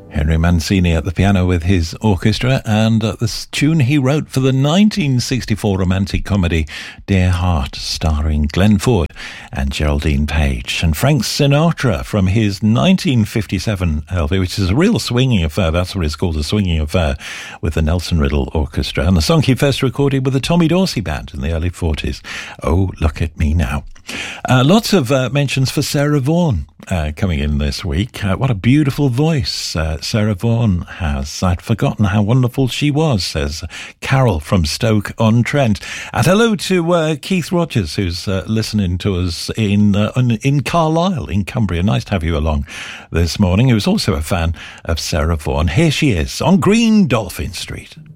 Henry Mancini at the piano with his orchestra, and this tune he wrote for the 1964 romantic comedy Dear Heart, starring Glenn Ford and Geraldine Page. And Frank Sinatra from his 1957 LP, which is a real swinging affair. That's what it's called, a swinging affair, with the Nelson Riddle Orchestra. And the song he first recorded with the Tommy Dorsey Band in the early 40s. Oh, Look at Me Now. Lots of mentions for Sarah Vaughan coming in this week. What a beautiful voice Sarah Vaughan has. I'd forgotten how wonderful she was, says Carol from Stoke-on-Trent. And hello to Keith Rogers, who's listening to us in Carlisle, in Cumbria. Nice to have you along this morning. He was also a fan of Sarah Vaughan. Here she is on Green Dolphin Street.